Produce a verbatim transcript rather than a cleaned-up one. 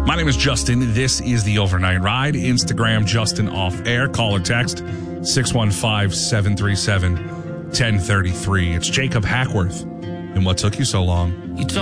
My name is Justin. This is the Overnight Ride. Instagram, Justin Off Air. Call or text six one five, seven three seven, one zero three three. It's Jacob Hackworth. And what took you so long? You